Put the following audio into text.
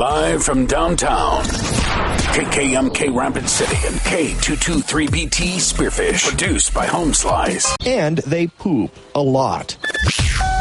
Live from downtown, KKMK Rapid City and K223BT Spearfish. Produced by Home Slice. And they poop a lot.